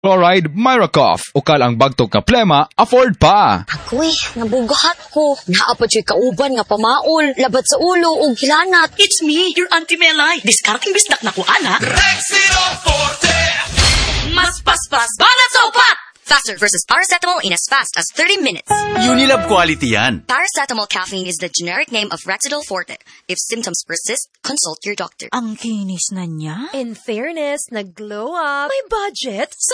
Chloride Myracough. Ukal ang bagtog nga plema, afford pa. Agoy, nabugat ko. Naapad siya kauban nga pamaol, labat sa ulo o gilanat. It's me, your Auntie Melay. Discarding bisdak na ko, ana. Rexilo Forte! Mas paspas, banat sa upat! Faster versus paracetamol in as fast as 30 minutes. Unilab quality yan. Paracetamol caffeine is the generic name of Rexidol Forte. If symptoms persist, consult your doctor. Ang kinis na niya. In fairness, nag-glow up. May budget.